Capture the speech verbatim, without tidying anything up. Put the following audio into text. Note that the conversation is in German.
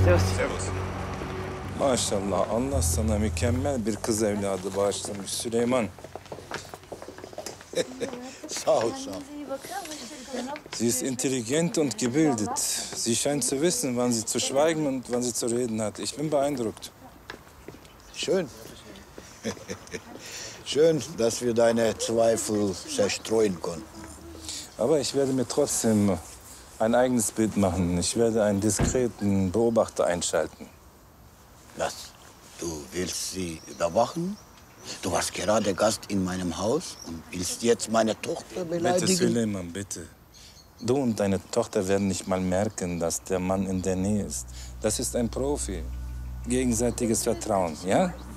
Servus. Servus. Maşallah Allah sana mükemmel bir kız evladı bağışlamış Süleyman. Sağ ol, sağ ol. Sie ist intelligent und gebildet. Sie scheint zu wissen, wann sie zu schweigen und wann sie zu reden hat. Ich bin beeindruckt. Schön. Schön, dass wir deine Zweifel zerstreuen konnten. Aber ich werde mir trotzdem ein eigenes Bild machen. Ich werde einen diskreten Beobachter einschalten. Was? Du willst sie überwachen? Du warst gerade Gast in meinem Haus und willst jetzt meine Tochter beleidigen? Bitte, Süleyman, bitte. Du und deine Tochter werden nicht mal merken, dass der Mann in der Nähe ist. Das ist ein Profi. Gegenseitiges Vertrauen, ja?